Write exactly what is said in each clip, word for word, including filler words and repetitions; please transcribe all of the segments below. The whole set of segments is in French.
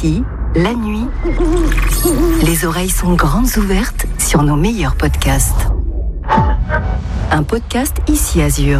Ici, la nuit, les oreilles sont grandes ouvertes sur nos meilleurs podcasts. Un podcast Ici Azur.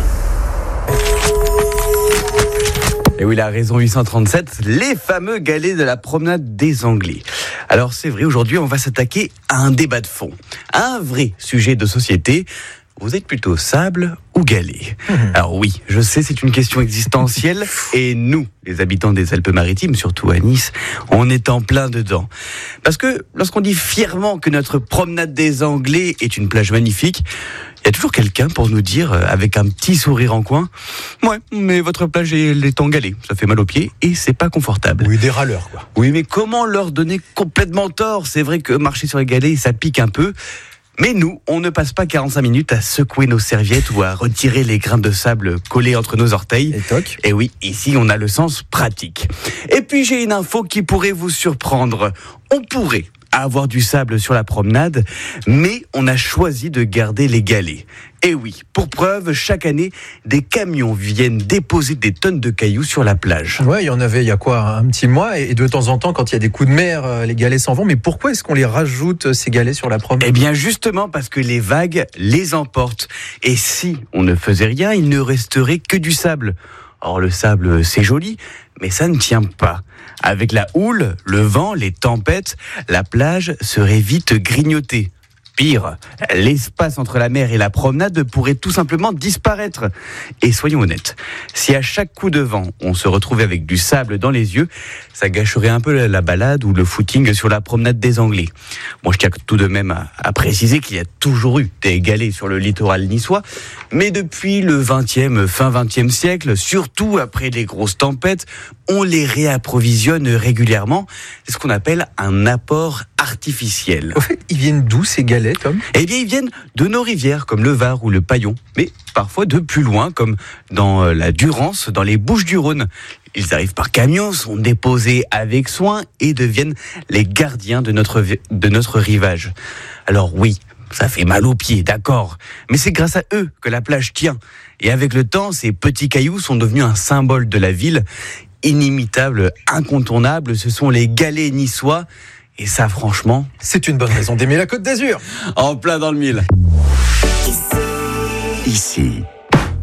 Et oui, la raison huit cent trente-sept, les fameux galets de la promenade des Anglais. Alors c'est vrai, aujourd'hui on va s'attaquer à un débat de fond, à un vrai sujet de société. Vous êtes plutôt sable ou galets ? mmh. Alors oui, je sais, c'est une question existentielle et nous, les habitants des Alpes-Maritimes, surtout à Nice, on est en plein dedans. Parce que lorsqu'on dit fièrement que notre promenade des Anglais est une plage magnifique, il y a toujours quelqu'un pour nous dire, avec un petit sourire en coin, « Ouais, mais votre plage elle est en galets, ça fait mal aux pieds et c'est pas confortable. » Oui, des râleurs, quoi. Oui, mais comment leur donner complètement tort ? C'est vrai que marcher sur les galets, ça pique un peu. Mais nous, on ne passe pas quarante-cinq minutes à secouer nos serviettes ou à retirer les grains de sable collés entre nos orteils. Et toc. Et oui, ici, on a le sens pratique. Et puis, j'ai une info qui pourrait vous surprendre. On pourrait avoir du sable sur la promenade, mais on a choisi de garder les galets. Et oui, pour preuve, chaque année, des camions viennent déposer des tonnes de cailloux sur la plage. Ouais, il y en avait il y a quoi, un petit mois, et de temps en temps, quand il y a des coups de mer, les galets s'en vont. Mais pourquoi est-ce qu'on les rajoute, ces galets, sur la promenade ? Eh bien, justement parce que les vagues les emportent. Et si on ne faisait rien, il ne resterait que du sable. Or, le sable, c'est joli, mais ça ne tient pas. Avec la houle, le vent, les tempêtes, la plage serait vite grignotée. Pire, l'espace entre la mer et la promenade pourrait tout simplement disparaître. Et soyons honnêtes, si à chaque coup de vent, on se retrouvait avec du sable dans les yeux, ça gâcherait un peu la balade ou le footing sur la promenade des Anglais. Bon, je tiens tout de même à, à préciser qu'il y a toujours eu des galets sur le littoral niçois, mais depuis le vingtième, fin vingtième siècle, surtout après les grosses tempêtes, on les réapprovisionne régulièrement. C'est ce qu'on appelle un apport artificiel. Au fait, ils viennent d'où ces galets, Tom ? Eh bien, ils viennent de nos rivières, comme le Var ou le Paillon, mais parfois de plus loin, comme dans la Durance, dans les Bouches-du-Rhône. Ils arrivent par camion, sont déposés avec soin et deviennent les gardiens de notre, de notre rivage. Alors oui, ça fait mal aux pieds, d'accord, mais c'est grâce à eux que la plage tient. Et avec le temps, ces petits cailloux sont devenus un symbole de la ville. Inimitable, incontournable, ce sont les galets niçois. Et ça, franchement, c'est une bonne raison d'aimer la Côte d'Azur. En plein dans le mille. Ici,